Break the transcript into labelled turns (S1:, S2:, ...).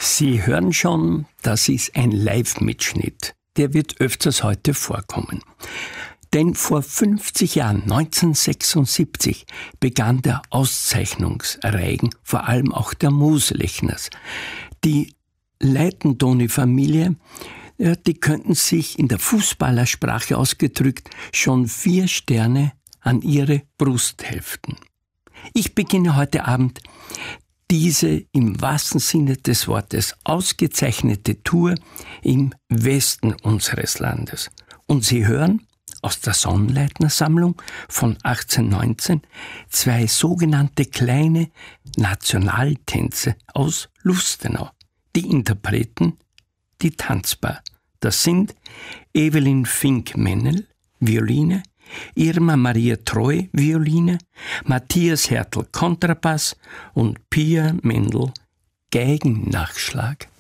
S1: Sie hören schon, das ist ein Live-Mitschnitt. Der wird öfters heute vorkommen. Denn vor 50 Jahren, 1976, begann der Auszeichnungsreigen, vor allem auch der Mooslechners. Die Leitendoni-Familie, die könnten sich in der Fußballersprache ausgedrückt schon 4 Sterne an ihre Brust heften. Ich beginne heute Abend diese im wahrsten Sinne des Wortes ausgezeichnete Tour im Westen unseres Landes. Und Sie hören aus der Sonnleitner-Sammlung von 1819 2 sogenannte kleine Nationaltänze aus Lustenau. Die Interpreten, die Tanzbar. Das sind Evelyn Fink-Mennel, Violine, Irma Maria Treu, Violine, Matthias Hertel, Kontrabass und Pia Mendel, Geigennachschlag.